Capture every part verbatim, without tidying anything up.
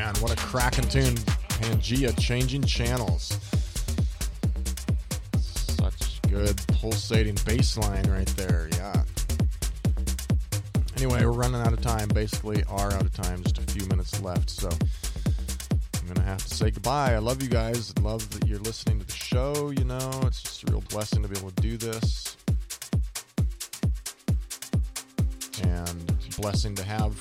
man, what a cracking tune. Pangea, Changing Channels. Such good pulsating bass line right there, yeah. Anyway, we're running out of time, basically are out of time, just a few minutes left, so I'm going to have to say goodbye. I love you guys, love that you're listening to the show, you know, it's just a real blessing to be able to do this. And blessing to have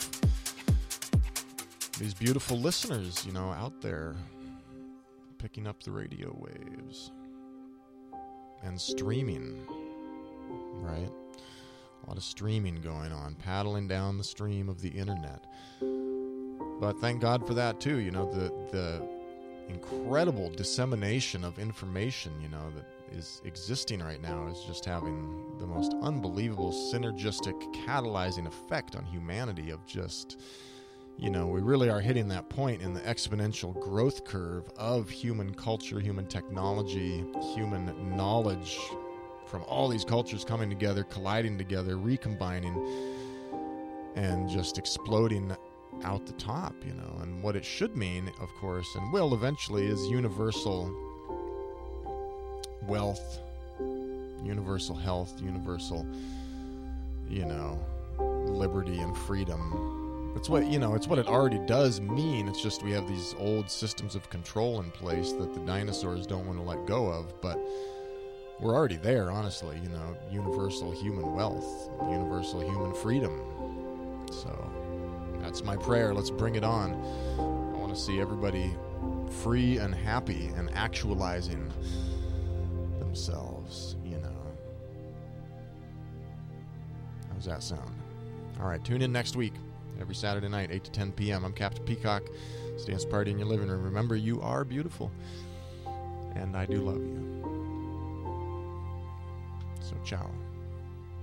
these beautiful listeners, you know, out there picking up the radio waves and streaming, right? A lot of streaming going on, paddling down the stream of the internet. But thank God for that too, you know, the the incredible dissemination of information, you know, that is existing right now is just having the most unbelievable synergistic catalyzing effect on humanity of just, you know, we really are hitting that point in the exponential growth curve of human culture, human technology, human knowledge from all these cultures coming together, colliding together, recombining, and just exploding out the top, you know. And what it should mean, of course, and will eventually, is universal wealth, universal health, universal, you know, liberty and freedom. It's what, you know, it's what it already does mean. It's just we have these old systems of control in place that the dinosaurs don't want to let go of, but we're already there, honestly, you know, universal human wealth, universal human freedom. So that's my prayer. Let's bring it on. I want to see everybody free and happy and actualizing themselves, you know. How's that sound? All right, tune in next week, every Saturday night, eight to ten p.m. I'm Captain Peacock. It's Dance Party in your living room. Remember, you are beautiful, and I do love you. So, ciao.